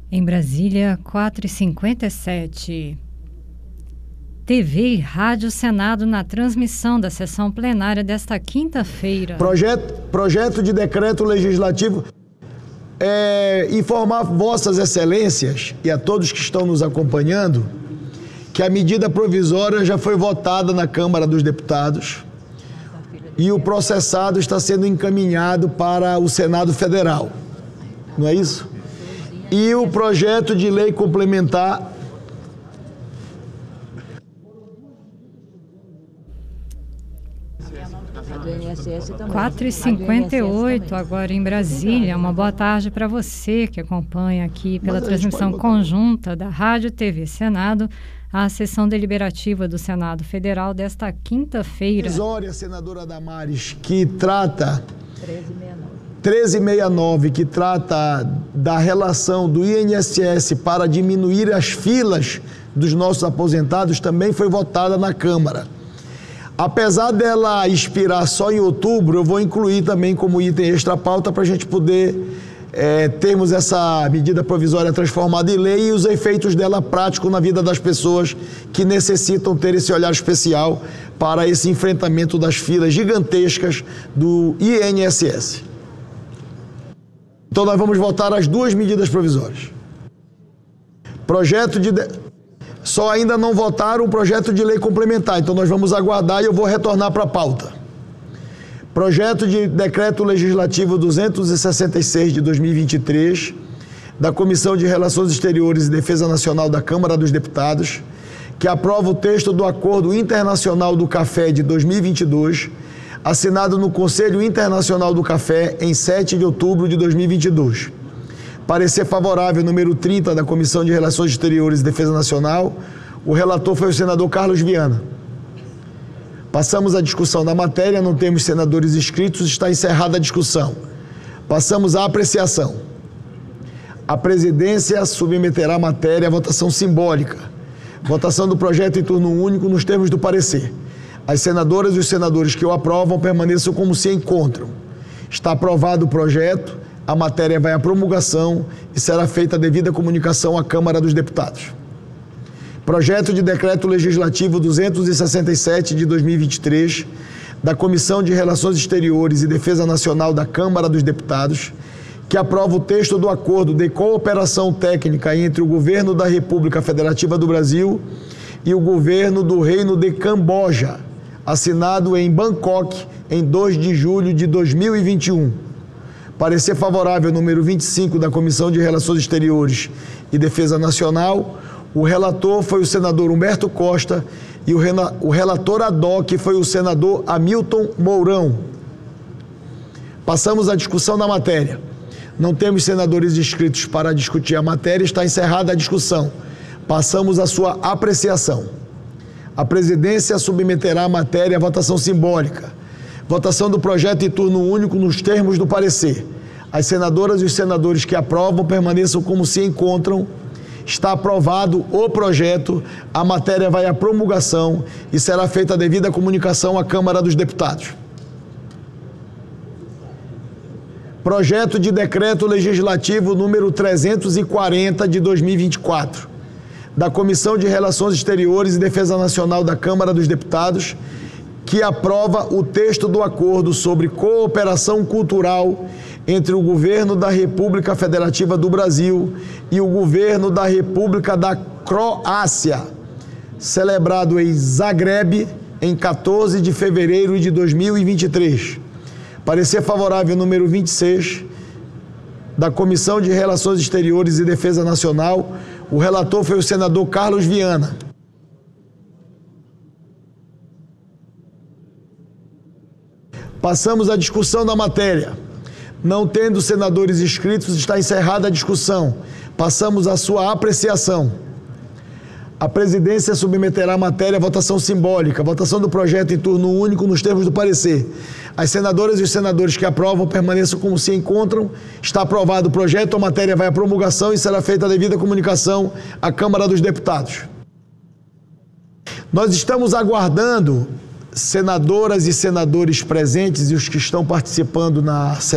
Em Brasília, 4h57. TV e Rádio Senado na transmissão da sessão plenária desta quinta-feira. Projeto de decreto legislativo. Informar vossas excelências e a todos que estão nos acompanhando que a medida provisória já foi votada na Câmara dos Deputados e o processado está sendo encaminhado para o Senado Federal. Não é isso? E o projeto de lei complementar 4h58 agora em Brasília. Uma boa tarde para você que acompanha aqui pela transmissão conjunta da Rádio TV Senado a sessão deliberativa do Senado Federal desta quinta-feira. A senadora Damares, que trata 1369, que trata da relação do INSS para diminuir as filas dos nossos aposentados, também foi votada na Câmara. Apesar dela expirar só em outubro, eu vou incluir também como item extra-pauta para a gente poder termos essa medida provisória transformada em lei e os efeitos dela práticos na vida das pessoas que necessitam ter esse olhar especial para esse enfrentamento das filas gigantescas do INSS. Então nós vamos votar as duas medidas provisórias. Só ainda não votaram o projeto de lei complementar, então nós vamos aguardar e eu vou retornar para a pauta. Projeto de decreto legislativo 266 de 2023, da Comissão de Relações Exteriores e Defesa Nacional da Câmara dos Deputados, que aprova o texto do Acordo Internacional do Café de 2022, assinado no Conselho Internacional do Café em 7 de outubro de 2022. Parecer favorável número 30 da Comissão de Relações Exteriores e Defesa Nacional. O relator foi o senador Carlos Viana. Passamos a discussão da matéria, não temos senadores inscritos, está encerrada a discussão. Passamos à apreciação. A presidência submeterá a matéria à votação simbólica. Votação do projeto em turno único nos termos do parecer. As senadoras e os senadores que o aprovam permaneçam como se encontram. Está aprovado o projeto, a matéria vai à promulgação e será feita a devida comunicação à Câmara dos Deputados. Projeto de decreto legislativo 267 de 2023, da Comissão de Relações Exteriores e Defesa Nacional da Câmara dos Deputados, que aprova o texto do acordo de cooperação técnica entre o Governo da República Federativa do Brasil e o Governo do Reino de Camboja, assinado em Bangkok em 2 de julho de 2021. Parecer favorável número 25 da Comissão de Relações Exteriores e Defesa Nacional. O relator foi o senador Humberto Costa e o relator ad hoc foi o senador Hamilton Mourão. Passamos à discussão da matéria. Não temos senadores inscritos para discutir a matéria, está encerrada a discussão. Passamos à sua apreciação. A presidência submeterá a matéria à votação simbólica. Votação do projeto em turno único nos termos do parecer. As senadoras e os senadores que aprovam permaneçam como se encontram. Está aprovado o projeto, a matéria vai à promulgação e será feita a devida comunicação à Câmara dos Deputados. Projeto de decreto legislativo número 340 de 2024, da Comissão de Relações Exteriores e Defesa Nacional da Câmara dos Deputados, que aprova o texto do acordo sobre cooperação cultural entre o Governo da República Federativa do Brasil e o Governo da República da Croácia, celebrado em Zagreb em 14 de fevereiro de 2023. Parecer favorável número 26 da Comissão de Relações Exteriores e Defesa Nacional. O relator foi o senador Carlos Viana. Passamos à discussão da matéria. Não tendo senadores inscritos, está encerrada a discussão. Passamos à sua apreciação. A presidência submeterá a matéria à votação simbólica. Votação do projeto em turno único nos termos do parecer. As senadoras e os senadores que aprovam permaneçam como se encontram. Está aprovado o projeto, a matéria vai à promulgação e será feita a devida comunicação à Câmara dos Deputados. Nós estamos aguardando senadoras e senadores presentes e os que estão participando na sessão